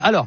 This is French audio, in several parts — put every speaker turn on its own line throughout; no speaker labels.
Alors,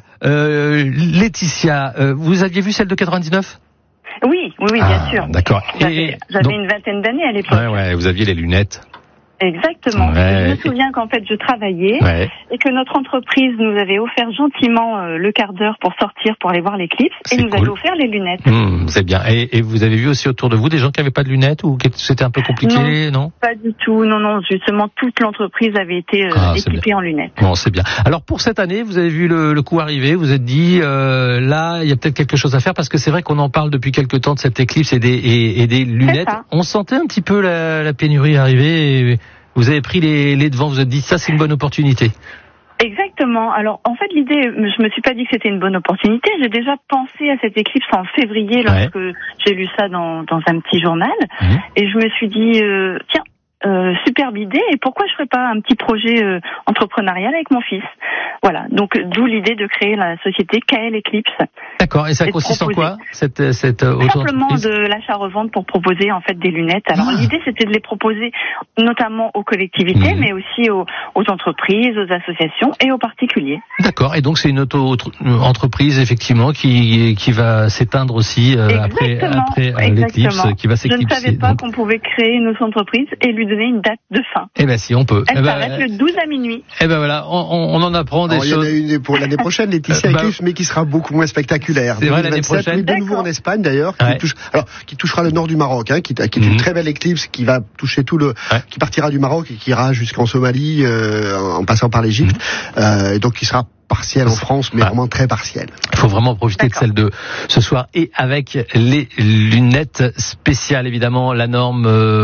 Laetitia, vous aviez vu celle de 99 ?
Oui, bien sûr.
D'accord.
J'avais une vingtaine d'années à l'époque.
Ouais, vous aviez les lunettes.
Exactement.
Ouais.
Je me souviens qu'en fait, je travaillais et que notre entreprise nous avait offert gentiment le quart d'heure pour sortir, pour aller voir l'éclipse, et nous avait offert les lunettes.
C'est bien. Et vous avez vu aussi autour de vous des gens qui n'avaient pas de lunettes ou c'était un peu compliqué, non ?
Pas du tout. Non. Justement, toute l'entreprise avait été équipée en lunettes.
Bon, c'est bien. Alors, pour cette année, vous avez vu le coup arriver, vous êtes dit, là, il y a peut-être quelque chose à faire, parce que c'est vrai qu'on en parle depuis quelque temps de cette éclipse et des lunettes. On sentait un petit peu la pénurie arriver et vous avez pris les devants, vous vous êtes dit, ça, c'est une bonne opportunité.
Exactement. Alors, en fait, l'idée, je me suis pas dit que c'était une bonne opportunité. J'ai déjà pensé à cette éclipse en février lorsque j'ai lu ça dans un petit journal. Et je me suis dit, tiens, superbe idée, et pourquoi je ferais pas un petit projet entrepreneurial avec mon fils. Voilà, donc d'où l'idée de créer la société KL Eclipse.
D'accord, et ça consiste en quoi cette
simplement de l'achat-revente pour proposer en fait des lunettes. Alors l'idée c'était de les proposer notamment aux collectivités, mais aussi aux entreprises, aux associations et aux particuliers. D'accord,
et donc c'est une auto-entreprise effectivement qui va s'éteindre aussi après l'éclipse, qui va s'éclipser.
Je ne savais pas qu'on pouvait créer une auto-entreprise et lui donner une date de fin.
Eh ben si, on peut.
Elle s'arrête le 12 à minuit.
Eh ben voilà, on en apprend des choses.
Il y en a une pour l'année prochaine, Laetitia Eclipse, mais qui sera beaucoup moins spectaculaire.
C'est vrai, l'année prochaine.
De nouveau en Espagne d'ailleurs, qui touchera le nord du Maroc, qui est une très belle éclipse qui va toucher qui partira du Maroc et qui ira jusqu'en Somalie, en passant par l'Égypte, et donc qui sera partielle en France, mais vraiment très partielle.
Il faut vraiment profiter de celle de ce soir et avec les lunettes spéciales, évidemment, la norme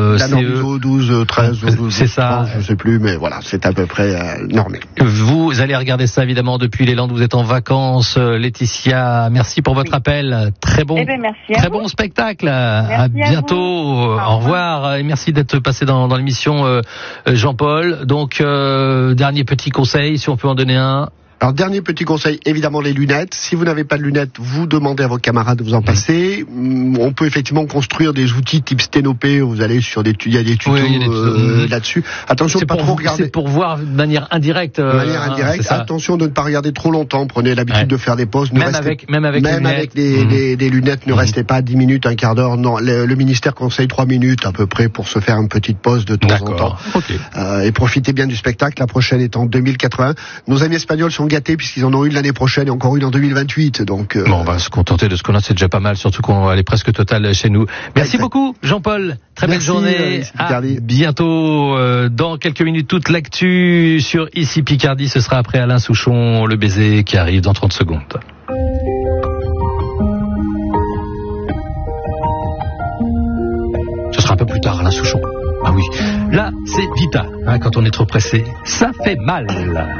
CE 12, 13, 12,
c'est ça.
Je sais plus, mais voilà, c'est à peu près normé.
Vous allez regarder ça, évidemment, depuis les Landes. Vous êtes en vacances, Laetitia. Merci pour votre appel. Très bon, très bon spectacle. À bientôt. Au revoir. Et merci d'être passé dans l'émission, Jean-Paul. Donc, dernier petit conseil, si on peut en donner un.
Alors, dernier petit conseil, évidemment les lunettes. Si vous n'avez pas de lunettes, vous demandez à vos camarades de vous en passer. On peut effectivement construire des outils type Sténopé. Vous allez sur il y a des tutos là-dessus. Attention de pas trop regarder.
C'est pour voir de manière indirecte.
Attention de ne pas regarder trop longtemps. Prenez l'habitude de faire des pauses.
Même avec
les lunettes, ne restez pas 10 minutes, un quart d'heure. Non, le ministère conseille 3 minutes à peu près pour se faire une petite pause de temps en temps. Et profitez bien du spectacle. La prochaine est en 2080. Nos amis espagnols sont gâtés puisqu'ils en ont une l'année prochaine et encore une en 2028. Donc
on va se contenter de ce qu'on a, c'est déjà pas mal, surtout qu'on est presque total chez nous. Merci beaucoup Jean-Paul, très belle journée. À bientôt. Dans quelques minutes, toute l'actu sur Ici Picardie, ce sera après Alain Souchon, le baiser qui arrive dans 30 secondes. Ce sera un peu plus tard, Alain Souchon. Ah oui, là c'est Vita, quand on est trop pressé, ça fait mal.